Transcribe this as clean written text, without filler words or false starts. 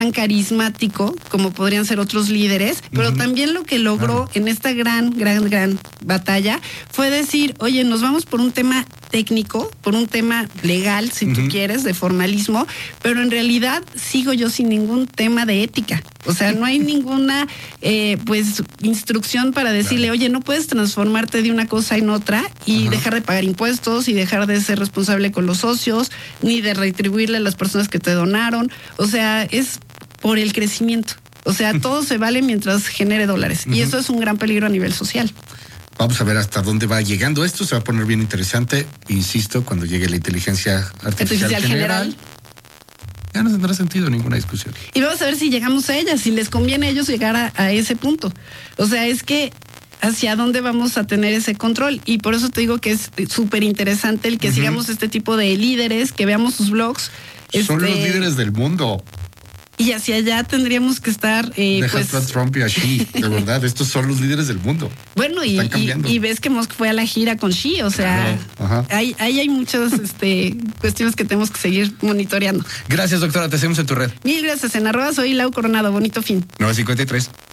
carismático como podrían ser otros líderes, pero también lo que logró en esta gran batalla fue decir, oye, nos vamos por un tema técnico, por un tema legal, si tú quieres, de formalismo, pero en realidad sigo yo sin ningún tema de ética. O sea, no hay ninguna instrucción para decirle, oye, no puedes transformarte de una cosa en otra y dejar de pagar impuestos y dejar de ser responsable con los socios, ni de retribuirle a las personas que te donaron. O sea, es por el crecimiento. O sea, todo se vale mientras genere dólares. Y eso es un gran peligro a nivel social. Vamos a ver hasta dónde va llegando esto. Se va a poner bien interesante. Insisto, cuando llegue la inteligencia artificial general, ya no tendrá sentido ninguna discusión. Y vamos a ver si llegamos a ella, si les conviene a ellos llegar a ese punto. O sea, es que hacia dónde vamos a tener ese control. Y por eso te digo que es súper interesante el que sigamos este tipo de líderes, que veamos sus blogs. Son los líderes del mundo. Y hacia allá tendríamos que estar... Deja a Trump y a Xi, de verdad, estos son los líderes del mundo. Bueno, y ves que Musk fue a la gira con Xi, o sea, ahí hay muchas cuestiones que tenemos que seguir monitoreando. Gracias, doctora, te seguimos en tu red. Mil gracias, en @ soy Lau Coronado, bonito fin. 9:53.